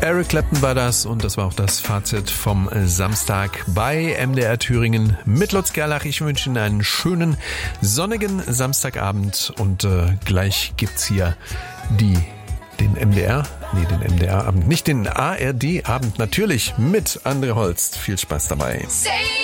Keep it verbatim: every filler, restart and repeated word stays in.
Eric Clapton war das und das war auch das Fazit vom Samstag bei M D R Thüringen mit Lutz Gerlach. Ich wünsche Ihnen einen schönen, sonnigen Samstagabend und äh, gleich gibt's hier die, den M D R, nee, den M D R-Abend, nicht den A R D-Abend, natürlich mit André Holst. Viel Spaß dabei.